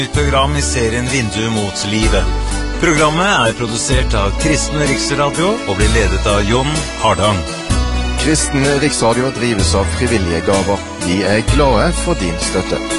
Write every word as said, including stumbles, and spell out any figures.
Nytt program i serien Vindu mot livet. Programmet er produsert av Kristen Riksradio og blir ledet av Jon Hardang. Kristen Riksradio drives av frivillige gaver. Vi er glade for din støtte.